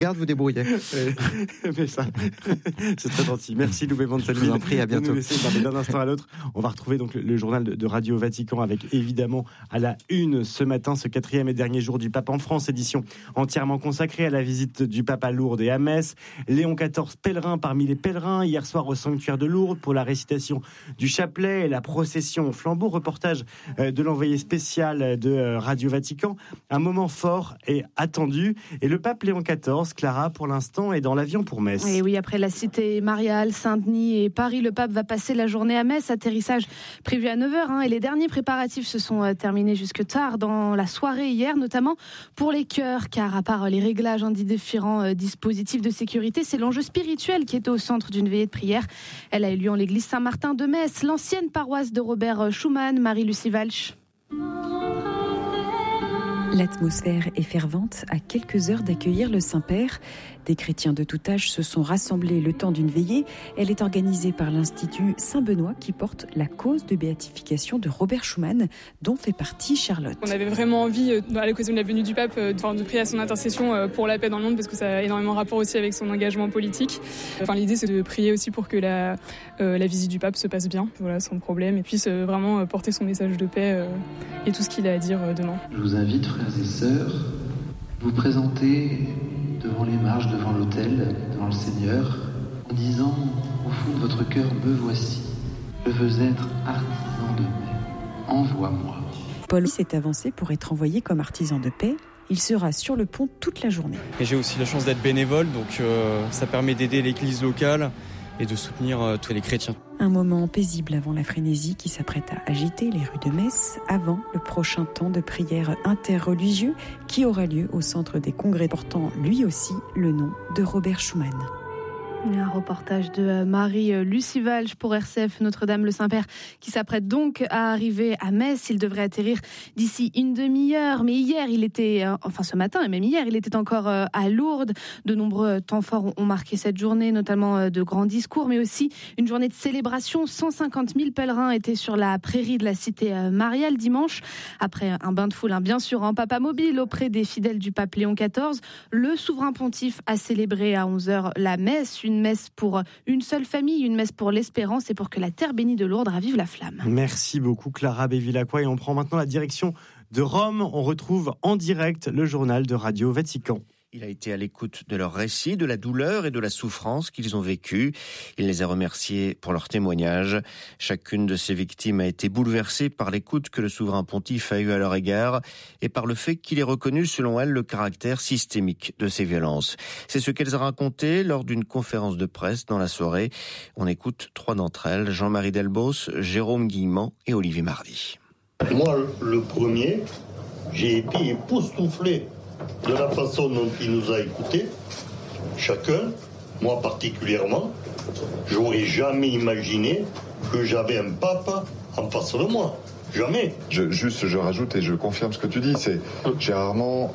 Regarde, vous débrouillez. Mais ça, c'est très gentil. Merci Loubet Manselville. Je vous en prie, à bientôt. D'un instant à l'autre, on va retrouver donc le journal de Radio Vatican avec évidemment à la une ce matin, ce 4e et dernier jour du pape en France, édition entièrement consacrée à la visite du pape à Lourdes et à Metz. Léon XIV pèlerin parmi les pèlerins, hier soir au sanctuaire de Lourdes pour la récitation du chapelet et la procession au flambeau. Reportage de l'envoyé spécial de Radio Vatican. Un moment fort et attendu. Et le pape Léon XIV, Clara, pour l'instant, est dans l'avion pour Metz. Et oui, après la cité mariale, Saint-Denis et Paris, le pape va passer la journée à Metz. Atterrissage prévu à 9h. Et les derniers préparatifs se sont terminés jusque tard dans la soirée hier, notamment pour les chœurs, car à part les réglages des différents dispositifs de sécurité, c'est l'enjeu spirituel qui est au centre d'une veillée de prière. Elle a eu lieu en l'église Saint-Martin de Metz, l'ancienne paroisse de Robert Schumann. Marie-Lucie Walsh. L'atmosphère est fervente à quelques heures d'accueillir le Saint-Père. Des chrétiens de tout âge se sont rassemblés le temps d'une veillée. Elle est organisée par l'Institut Saint-Benoît qui porte la cause de béatification de Robert Schumann, dont fait partie Charlotte. On avait vraiment envie, à l'occasion de la venue du pape, de prier à son intercession pour la paix dans le monde, parce que ça a énormément rapport aussi avec son engagement politique. L'idée, c'est de prier aussi pour que la visite du pape se passe bien, sans problème, et puisse vraiment porter son message de paix et tout ce qu'il a à dire demain. Je vous invite, frères et sœurs, vous présenter devant les marches, devant l'autel, devant le Seigneur, en disant au fond de votre cœur, me voici, je veux être artisan de paix, envoie-moi. Paul s'est avancé pour être envoyé comme artisan de paix. Il sera sur le pont toute la journée. Et j'ai aussi la chance d'être bénévole, donc ça permet d'aider l'église locale et de soutenir tous les chrétiens. Un moment paisible avant la frénésie qui s'apprête à agiter les rues de Metz, avant le prochain temps de prière interreligieux qui aura lieu au centre des congrès, portant lui aussi le nom de Robert Schumann. Un reportage de Marie-Lucie Walsh pour RCF Notre-Dame-le-Saint-Père qui s'apprête donc à arriver à Metz. Il devrait atterrir d'ici une demi-heure. Mais hier, ce matin et même hier, il était encore à Lourdes. De nombreux temps forts ont marqué cette journée, notamment de grands discours, mais aussi une journée de célébration. 150 000 pèlerins étaient sur la prairie de la cité mariale dimanche. Après un bain de foule, bien sûr, un papa mobile auprès des fidèles du pape Léon XIV. Le souverain pontife a célébré à 11h la messe, une messe pour une seule famille, une messe pour l'espérance et pour que la terre bénie de Lourdes ravive la flamme. Merci beaucoup Clara Bévilacqua et on prend maintenant la direction de Rome. On retrouve en direct le journal de Radio Vatican. Il a été à l'écoute de leurs récits, de la douleur et de la souffrance qu'ils ont vécue. Il les a remerciés pour leur témoignage. Chacune de ces victimes a été bouleversée par l'écoute que le souverain pontife a eue à leur égard et par le fait qu'il ait reconnu, selon elle, le caractère systémique de ces violences. C'est ce qu'elles ont raconté lors d'une conférence de presse dans la soirée. On écoute 3 d'entre elles, Jean-Marie Delbos, Jérôme Guillemant et Olivier Mardy. Moi, le premier, j'ai été époustouflé de la façon dont il nous a écoutés, chacun, moi particulièrement. J'aurais jamais imaginé que j'avais un pape en face de moi. Jamais. Je rajoute et je confirme ce que tu dis, j'ai rarement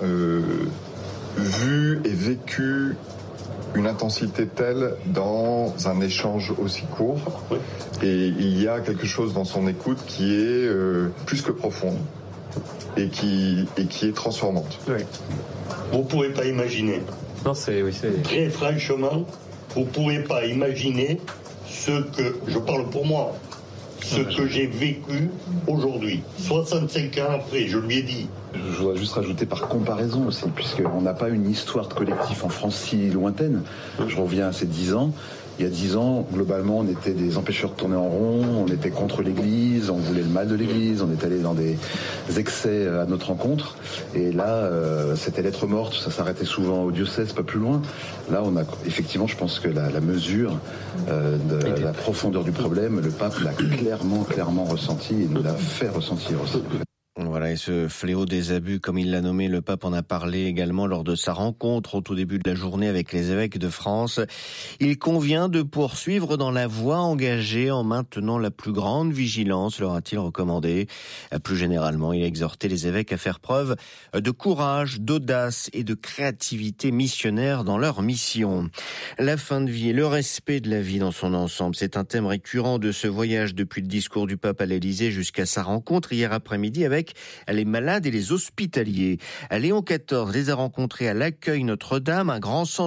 vu et vécu une intensité telle dans un échange aussi court. Oui. Et il y a quelque chose dans son écoute qui est plus que profonde. Et qui est transformante. Oui. Vous ne pouvez pas imaginer. Non, c'est... Très franchement, vous ne pouvez pas imaginer ce que, je parle pour moi, ce que j'ai vécu aujourd'hui. 65 ans après, je lui ai dit. Je voudrais juste rajouter par comparaison aussi, puisqu'on n'a pas une histoire de collectif en France si lointaine. Je reviens à ces 10 ans. Il y a 10 ans, globalement, on était des empêcheurs de tourner en rond, on était contre l'Église, on voulait le mal de l'Église, on est allé dans des excès à notre rencontre. Et là, c'était lettre morte, ça s'arrêtait souvent au diocèse, pas plus loin. Là, on a effectivement, je pense que la mesure de la profondeur du problème, le pape l'a clairement ressenti et nous l'a fait ressentir aussi. Voilà, et ce fléau des abus, comme il l'a nommé, le pape en a parlé également lors de sa rencontre au tout début de la journée avec les évêques de France. Il convient de poursuivre dans la voie engagée en maintenant la plus grande vigilance, leur a-t-il recommandé. Plus généralement, il a exhorté les évêques à faire preuve de courage, d'audace et de créativité missionnaire dans leur mission. La fin de vie et le respect de la vie dans son ensemble, c'est un thème récurrent de ce voyage depuis le discours du pape à l'Élysée jusqu'à sa rencontre hier après-midi avec les malades et les hospitaliers. Léon XIV les a rencontrés à l'accueil Notre-Dame, un grand centre